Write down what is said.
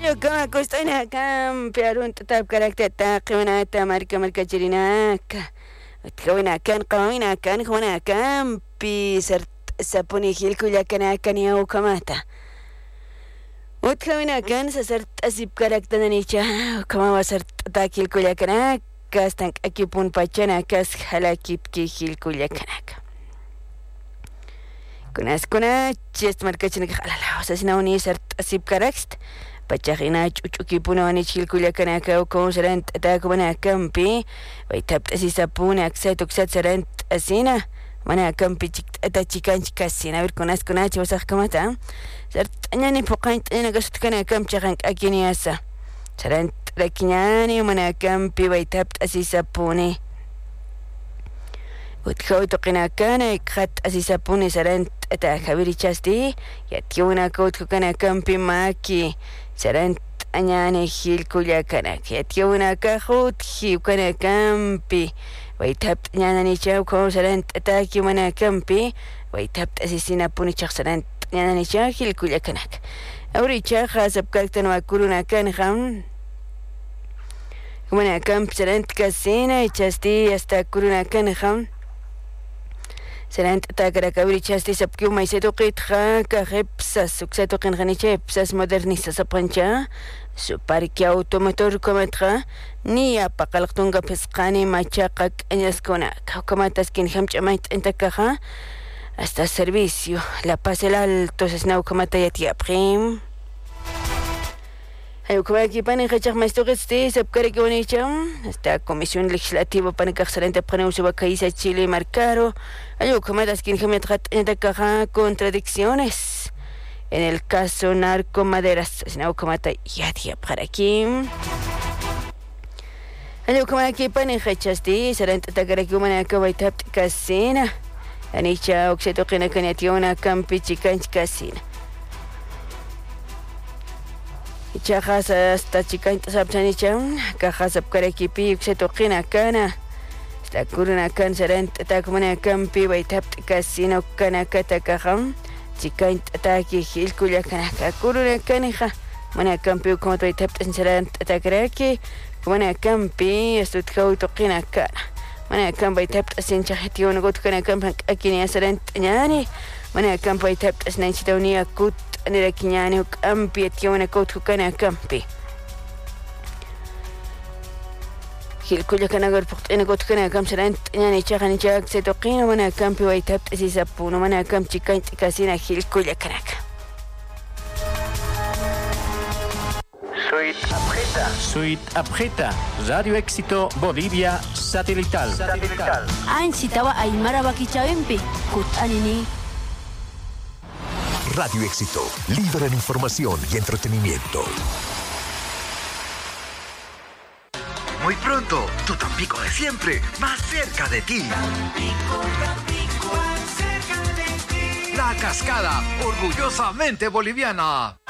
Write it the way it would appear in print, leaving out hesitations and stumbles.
Ayo kama kustoina kam piarun tatap karakter qiwana marka chirinaka. Tkawina kan qawina kan khwana kan pi sart sapuni hilkulla kana kaniau kamata. Utkawina kan sart asip karakter nicha kama wasart takilkulla kana kastan akipun pachana kas halakip ki hilkulla kanaka. Kuna chest marka chinik halala osasina uni sart asip karakst. Pachajina chuchukipuna wanichilkulla kanaka ukon sarant atakwana kampi waitab asisapuna aksat uksat sarant asina mana kampi atachikanch kasina ver kunas kunachi wasaq kamata sart añani poqaint ina gasut kana kamchajan akini asa sarant rakiñani mana kampi waitab asisapuni Utkhawto qinakana ikhat asisapuni sarant atakhabirichasti yatiuna kutku kana kampi maki sarant añane hilkulla kanak yatiuna kahut kana kampi waitab ñanani chaw ko sarant ataki mana kampi waitab asisina puni chaq sarant ñanani chaw hilkulla kanak awri chaqa sabkaltan wa kuruna kan kham mana kampi sarant kasina ichasti hasta kuruna kan kham Serant takarakauri chasti sapkiu maisetu qitqa kahepsas suksetu qinqanichepsas modernista sapancha suparki automotor komatqa ni apaqalqtunqa pisqani machaqa k'añaskuna kawkamatas kinhamch'amayt intakaqa hasta servicio La Paz el Alto sasnaw kamata yatiyapqim Ayukumaki pani khachaq maistuqiste sapkaraki wanicham hasta Comisión Legislativa pani kaqsaranta pqanawsuba kaisa Chile Marcaro Ayukumatas kinhametqat intakaqa contradicciones en el caso narcomaderas sasnawkamata yatiyapqarakim Ayukumaki pani khachasti saranta takaraki umanaka waytapti kasina anicha uksetu qinakanatiuna kampi chikanch kasina Ichajas hasta chicainta sabchanicham, cajas apkarakipi ukseto qina kana. Hasta kuruna kan sarant takumana kampi waitapt kasino kana kata kaham. Chicainta taki hilkulla kana kuruna kanija. Mana kampi ukomat waitapt sarant takaraki. Kumana kampi estutkauto qina kana. Mana kampi waitapt asinchahatiyon gut kana kampan akini sarant ñani. Mana kampi waitapt asnanchitawniya kut Nera kiñani kampi etiona kotku kana kampi Hilkulla kana garpuqt ina kotku kana kam sarant ñani chaqani chaq setoqina mana kampi waitapt asisapuna mana kamchi kaint kasina hilkulla kanaka Suite Aprieta, Radio Éxito Bolivia Satelital. Ansitawa Aymara Bakichawempi, Kut Anini. Radio Éxito, líder en información y entretenimiento. Muy pronto, tu Tampico de siempre, más cerca de ti. Tampico, cerca de ti. La Cascada, orgullosamente boliviana.